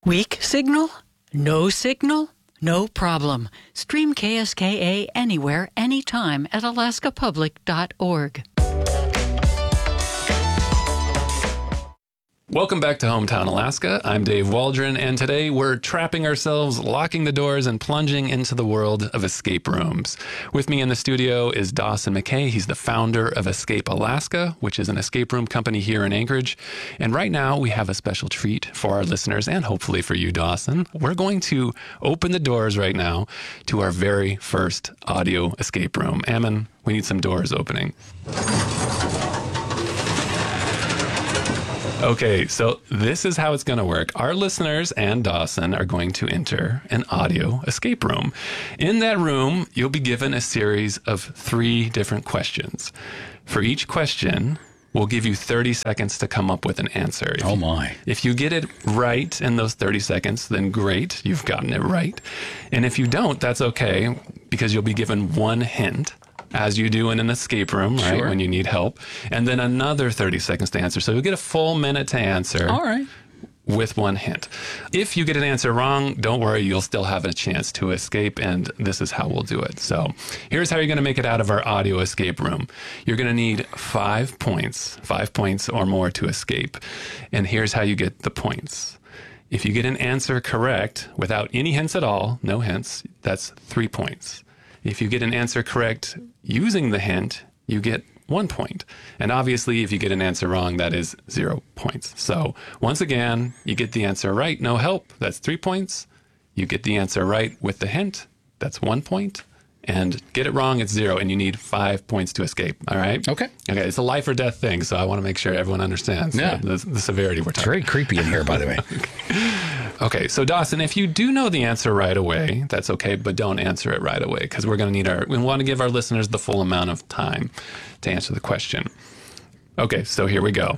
Weak signal? No signal? No problem. Stream KSKA anywhere, anytime at alaskapublic.org. Welcome back to Hometown Alaska. I'm Dave Waldron, and today we're trapping ourselves, locking the doors, and plunging into the world of escape rooms. With me in the studio is Dawson McKay. He's the founder of Escape Alaska, which is an escape room company here in Anchorage. And right now we have a special treat for our listeners and hopefully for you, Dawson. We're going to open the doors right now to our very first audio escape room. Ammon, we need some doors opening. Okay, so this is how it's going to work. Our listeners and Dawson are going to enter an audio escape room. In that room, you'll be given a series of 3 different questions. For each question, we'll give you 30 seconds to come up with an answer. If you get it right in those 30 seconds, then great, you've gotten it right. And if you don't, that's okay, because you'll be given one hint, as you do in an escape room, right? Sure. When you need help. And then another 30 seconds to answer. So you'll get a full minute to answer. All right. With one hint. If you get an answer wrong, don't worry, you'll still have a chance to escape, and this is how we'll do it. So here's how you're going to make it out of our audio escape room. You're going to need 5 points or more to escape. And here's how you get the points. If you get an answer correct without any hints at all, no hints, that's 3 points. If you get an answer correct using the hint, you get 1 point. And obviously, if you get an answer wrong, that is 0 points. So once again, you get the answer right, no help, that's 3 points. You get the answer right with the hint, that's 1 point. And get it wrong, it's 0, and you need 5 points to escape. All right? Okay. Okay, it's a life or death thing, so I want to make sure everyone understands the severity we're talking. It's very creepy in here, by the way. Okay, so Dawson, if you do know the answer right away, that's okay, but don't answer it right away, because we want to give our listeners the full amount of time to answer the question. Okay, so here we go.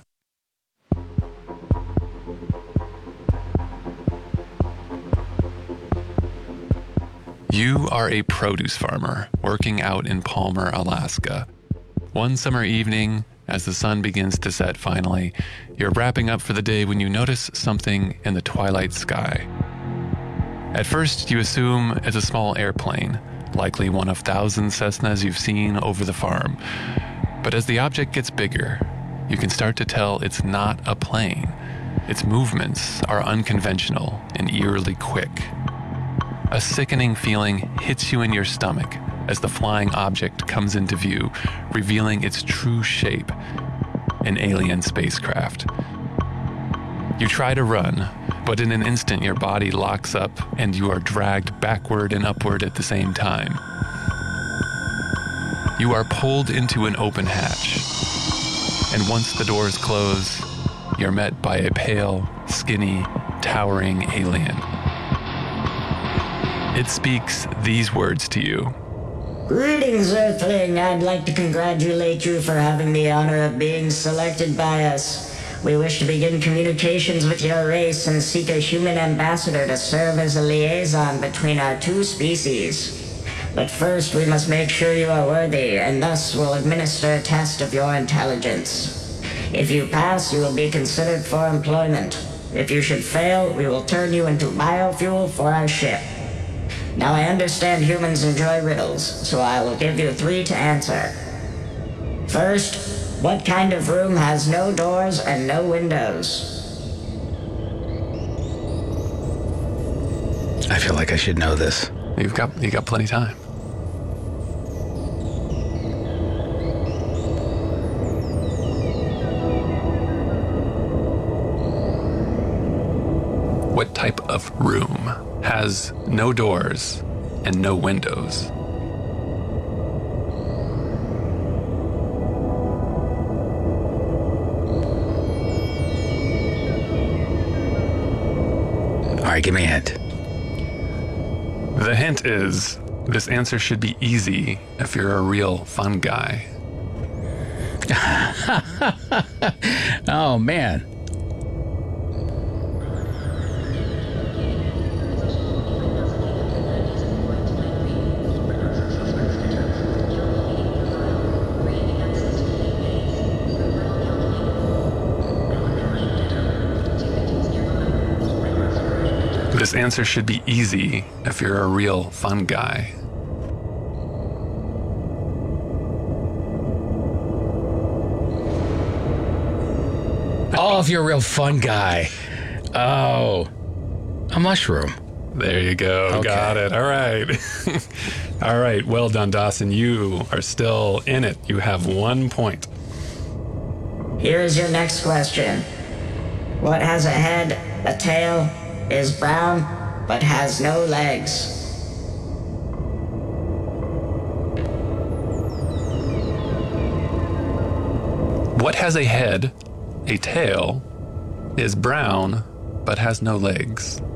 You are a produce farmer working out in Palmer, Alaska. One summer evening, as the sun begins to set finally, you're wrapping up for the day when you notice something in the twilight sky. At first, you assume it's a small airplane, likely one of thousands Cessnas you've seen over the farm. But as the object gets bigger, you can start to tell it's not a plane. Its movements are unconventional and eerily quick. A sickening feeling hits you in your stomach as the flying object comes into view, revealing its true shape, an alien spacecraft. You try to run, but in an instant your body locks up and you are dragged backward and upward at the same time. You are pulled into an open hatch, and once the doors close, you're met by a pale, skinny, towering alien. It speaks these words to you. Greetings, Earthling. I'd like to congratulate you for having the honor of being selected by us. We wish to begin communications with your race and seek a human ambassador to serve as a liaison between our 2 species. But first, we must make sure you are worthy, and thus will administer a test of your intelligence. If you pass, you will be considered for employment. If you should fail, we will turn you into biofuel for our ship. Now, I understand humans enjoy riddles, so I will give you 3 to answer. First, what kind of room has no doors and no windows? I feel like I should know this. You got plenty of time. What type of room has no doors and no windows? All right, give me a hint. The hint is, this answer should be easy if you're a real fun guy. Oh, man. This answer should be easy if you're a real fun guy. Oh, if you're a real fun guy. Oh, a mushroom. There you go. Okay. Got it. All right. All right. Well done, Dawson. You are still in it. You have 1 point. Here is your next question. What has a head, a tail, is brown, but has no legs? What has a head, a tail, is brown, but has no legs?